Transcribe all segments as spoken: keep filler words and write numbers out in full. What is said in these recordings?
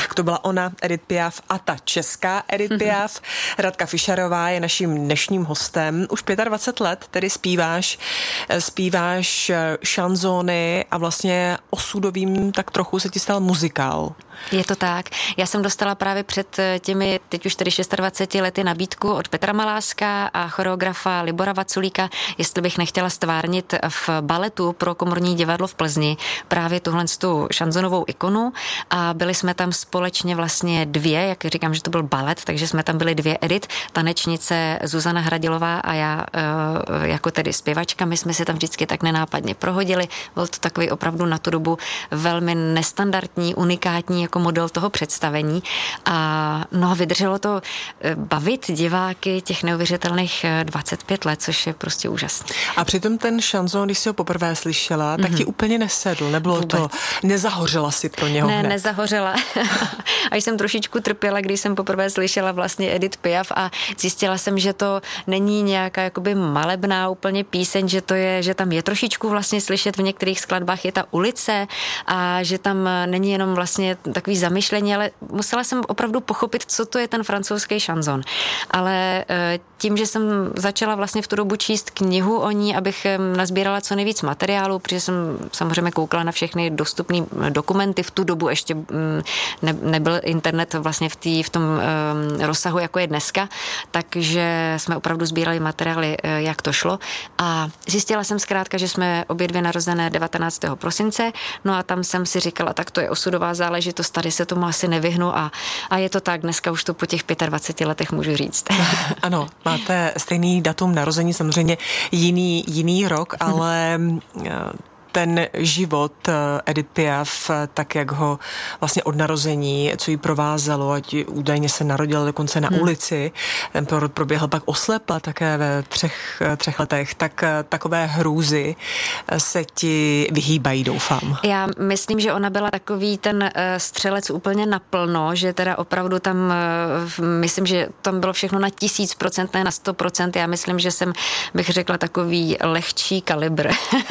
Tak to byla ona, Edith Piaf, a ta česká Edith Piaf. Radka Fischerová je naším dnešním hostem. Už dvacet pět let tedy zpíváš, zpíváš šanzóny a vlastně osudovým tak trochu se ti stal muzikál. Je to tak. Já jsem dostala právě před těmi, teď už tedy dvaceti šesti lety nabídku od Petra Maláska a choreografa Libora Vaculíka, jestli bych nechtěla stvárnit v baletu pro Komorní divadlo v Plzni právě tuhle tu šanzonovou ikonu a byli jsme tam společně vlastně dvě, jak říkám, že to byl balet, takže jsme tam byli dvě Edith, tanečnice Zuzana Hradilová a já jako tedy zpěvačka, my jsme si tam vždycky tak nenápadně prohodili. Byl to takový opravdu na tu dobu velmi nestandardní, unikátní jako model toho představení a no vydrželo to bavit diváky těch neuvěřitelných dvacet pět let, což je prostě úžasné. A přitom ten šanzón, když jsi ho poprvé slyšela, tak mm-hmm. ti úplně nesedl, nebylo Vůbec. To, nezahořela si pro něho Ne, hned. nezahořela. A jsem trošičku trpěla, když jsem poprvé slyšela vlastně Edith Piaf a zjistila jsem, že to není nějaká jakoby malebná úplně píseň, že to je, že tam je trošičku vlastně slyšet v některých skladbách je ta ulice a že tam není jenom vlastně takový zamyšlení, ale musela jsem opravdu pochopit, co to je ten francouzský šanzon. Ale tím, že jsem začala vlastně v tu dobu číst knihu o ní, abych nazbírala co nejvíc materiálu, protože jsem samozřejmě koukala na všechny dostupné dokumenty, v tu dobu ještě ne, nebyl internet vlastně v, tý, v tom um, rozsahu, jako je dneska, takže jsme opravdu sbírali materiály, jak to šlo a zjistila jsem zkrátka, že jsme obě dvě narozené devatenáctého prosince, no a tam jsem si říkala, tak to je osudová záležitost, tady se tomu asi nevyhnu a, a je to tak, dneska už to po těch dvaceti pěti letech můžu říct. Ano, máte stejný datum narození, samozřejmě jiný, jiný rok, ale ten život Edith Piaf, tak jak ho vlastně od narození, co jí provázelo, ať údajně se narodila dokonce na hmm. ulici, proběhl pak oslepla také ve třech, třech letech, tak takové hrůzy se ti vyhýbají, doufám. Já myslím, že ona byla takový ten střelec úplně naplno, že teda opravdu tam, myslím, že tam bylo všechno na tisíc procent, ne na sto procent. Já myslím, že jsem, bych řekla, takový lehčí kalibr.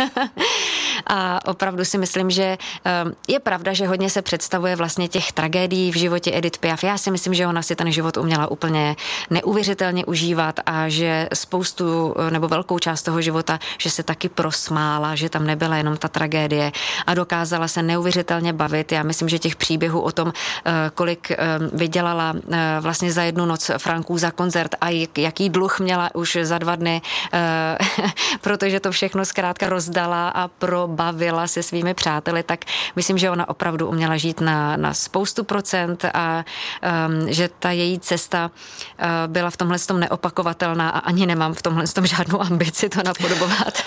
A opravdu si myslím, že je pravda, že hodně se představuje vlastně těch tragédií v životě Edith Piaf. Já si myslím, že ona si ten život uměla úplně neuvěřitelně užívat a že spoustu nebo velkou část toho života, že se taky prosmála, že tam nebyla jenom ta tragédie a dokázala se neuvěřitelně bavit. Já myslím, že těch příběhů o tom, kolik vydělala vlastně za jednu noc franků za koncert a jaký dluh měla už za dva dny, protože to všechno zkrátka rozdala a probavila se svými přáteli, tak myslím, že ona opravdu uměla žít na, na spoustu procent a um, že ta její cesta uh, byla v tomhle tom neopakovatelná a ani nemám v tomhle tom žádnou ambici to napodobovat.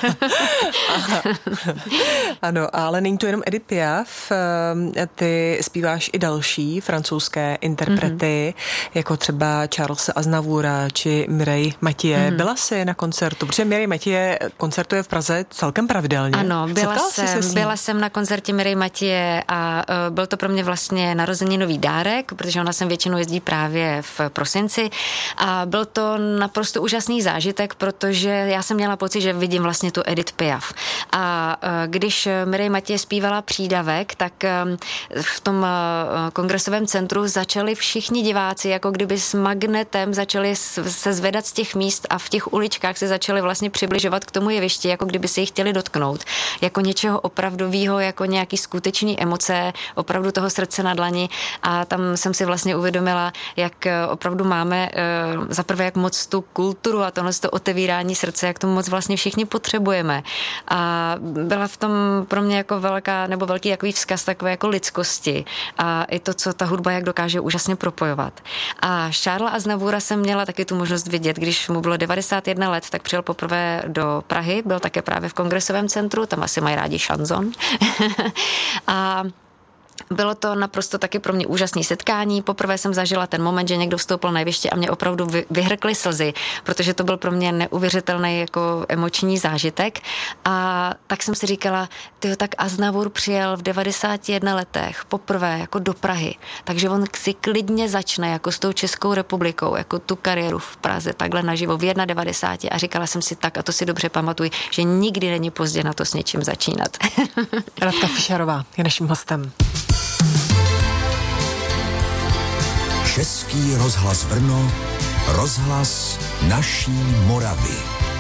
Ano, ale není to jenom Edith Piaf, ty zpíváš i další francouzské interprety, mm-hmm. jako třeba Charlesa Aznavoura či Mireille Mathieu. Mm-hmm. Byla jsi na koncertu, protože Mireille Mathieu koncertuje v Praze celkem pravidelně. Ano, byla jsem, byla jsem na koncertě Mireille Mathieu a uh, byl to pro mě vlastně narozeninový dárek, protože ona sem většinou jezdí právě v prosinci a byl to naprosto úžasný zážitek, protože já jsem měla pocit, že vidím vlastně tu Edith Piaf. A uh, když Mireille Mathieu zpívala Přídavek, tak um, v tom uh, kongresovém centru začali všichni diváci, jako kdyby s magnetem začali se zvedat z těch míst a v těch uličkách se začali vlastně přibližovat k tomu jevišti, jako kdyby se jich chtěli dotknout. Jako něčeho opravdového, jako nějaký skutečný emoce, opravdu toho srdce na dlani a tam jsem si vlastně uvědomila, jak opravdu máme uh, zaprvé jak moc tu kulturu a tohle to otevírání srdce, jak to moc vlastně všichni potřebujeme. A byla v tom pro mě jako velká, nebo velký takový vzkaz takové jako lidskosti a i to, co ta hudba jak dokáže úžasně propojovat. A Charlesa Aznavoura jsem měla taky tu možnost vidět, když mu bylo devadesát jedna let, tak přijel poprvé do Prahy, byl také právě v kongresovém centru, tam asi mají rádi šanzon. A bylo to naprosto taky pro mě úžasné setkání. Poprvé jsem zažila ten moment, že někdo vstoupil na jeviště a mě opravdu vyhrkly slzy, protože to byl pro mě neuvěřitelný jako emoční zážitek. A tak jsem si říkala, tyjo, tak Aznavour přijel v devadesáti jedné letech poprvé jako do Prahy, takže on si klidně začne jako s tou Českou republikou, jako tu kariéru v Praze, takhle naživo v devadesátce jedna a říkala jsem si tak, a to si dobře pamatuj, že nikdy není pozdě na to s něčím začínat. Radka Fischerová je naším hostem. Český rozhlas Brno, rozhlas naší Moravy.